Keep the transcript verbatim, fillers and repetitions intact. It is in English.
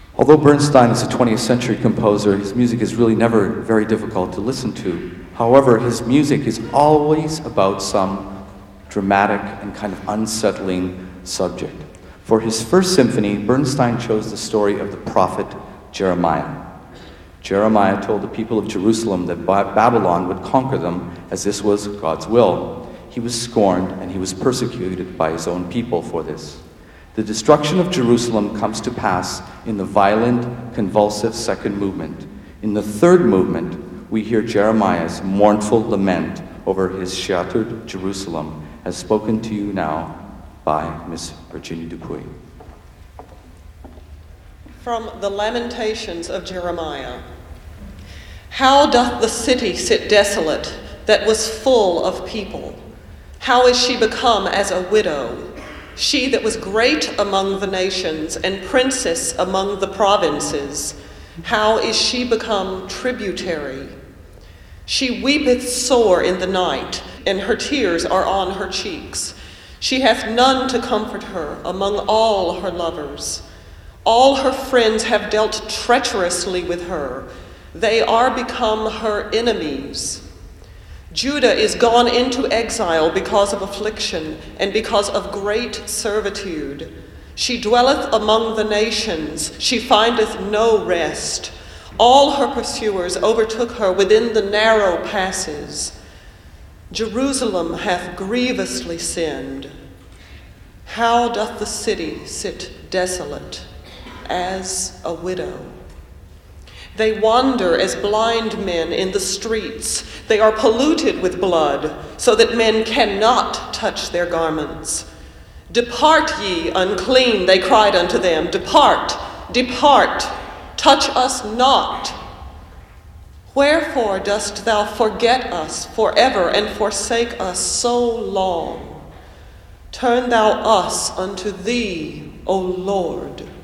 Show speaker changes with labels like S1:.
S1: Although Bernstein is a twentieth century composer, his music is really never very difficult to listen to. However, his music is always about some dramatic and kind of unsettling subject. For his first symphony, Bernstein chose the story of the prophet Jeremiah. Jeremiah told the people of Jerusalem that Babylon would conquer them, as this was God's will. He was scorned and he was persecuted by his own people for this. The destruction of Jerusalem comes to pass in the violent, convulsive second movement. In the third movement, we hear Jeremiah's mournful lament over his shattered Jerusalem, as spoken to you now by Miss Virginia Dupuy.
S2: From the Lamentations of Jeremiah. How doth the city sit desolate that was full of people? How is she become as a widow? She that was great among the nations and princess among the provinces, how is she become tributary? She weepeth sore in the night, and her tears are on her cheeks. She hath none to comfort her among all her lovers. All her friends have dealt treacherously with her. They are become her enemies. Judah is gone into exile because of affliction and because of great servitude. She dwelleth among the nations. She findeth no rest. All her pursuers overtook her within the narrow passes. Jerusalem hath grievously sinned. How doth the city sit desolate as a widow? They wander as blind men in the streets. They are polluted with blood, so that men cannot touch their garments. Depart ye, unclean, they cried unto them. Depart, depart, touch us not. Wherefore dost thou forget us forever and forsake us so long? Turn thou us unto thee, O Lord.